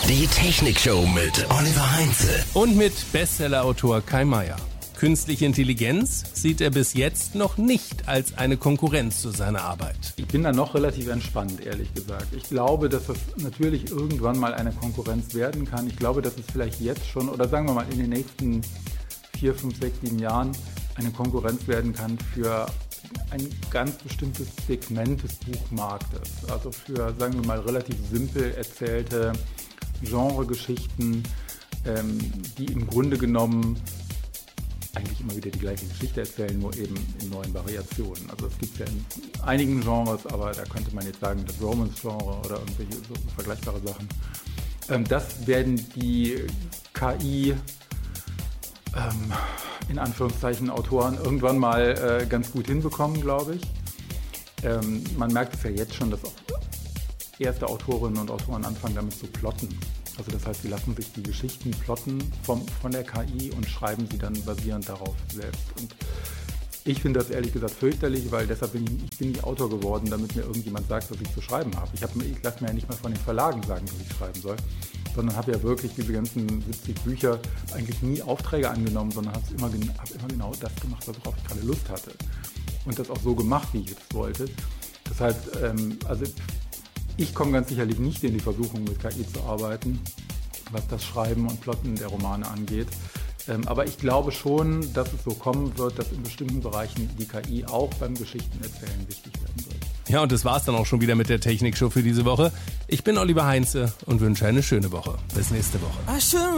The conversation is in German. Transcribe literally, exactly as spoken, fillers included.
Die Technikshow mit Oliver Heinze. Und mit Bestsellerautor Kai Meier. Künstliche Intelligenz sieht er bis jetzt noch nicht als eine Konkurrenz zu seiner Arbeit. Ich bin da noch relativ entspannt, ehrlich gesagt. Ich glaube, dass das natürlich irgendwann mal eine Konkurrenz werden kann. Ich glaube, dass es vielleicht jetzt schon, oder sagen wir mal in den nächsten vier, fünf, sechs, sieben Jahren eine Konkurrenz werden kann für ein ganz bestimmtes Segment des Buchmarktes. Also für, sagen wir mal, relativ simpel erzählte Genregeschichten, ähm, die im Grunde genommen eigentlich immer wieder die gleiche Geschichte erzählen, nur eben in neuen Variationen. Also es gibt ja in einigen Genres, aber da könnte man jetzt sagen, das Romance-Genre oder irgendwelche so vergleichbare Sachen. Ähm, das werden die K I, ähm, in Anführungszeichen Autoren, irgendwann mal äh, ganz gut hinbekommen, glaube ich. Ähm, man merkt es ja jetzt schon, dass auch erste Autorinnen und Autoren anfangen damit zu plotten. Also das heißt, sie lassen sich die Geschichten plotten vom, von der K I und schreiben sie dann basierend darauf selbst. Und ich finde das ehrlich gesagt fürchterlich, weil deshalb bin ich, ich bin nicht Autor geworden, damit mir irgendjemand sagt, was ich zu schreiben habe. Ich, hab, ich lasse mir ja nicht mal von den Verlagen sagen, was ich schreiben soll, sondern habe ja wirklich diese ganzen siebzig Bücher eigentlich nie Aufträge angenommen, sondern habe immer, hab immer genau das gemacht, worauf ich gerade Lust hatte. Und das auch so gemacht, wie ich es wollte. Das heißt, ähm, also ich komme ganz sicherlich nicht in die Versuchung, mit K I zu arbeiten, was das Schreiben und Plotten der Romane angeht. Ähm, aber ich glaube schon, dass es so kommen wird, dass in bestimmten Bereichen die K I auch beim Geschichtenerzählen wichtig werden wird. Ja, und das war's dann auch schon wieder mit der Technikshow für diese Woche. Ich bin Oliver Heinze und wünsche eine schöne Woche. Bis nächste Woche.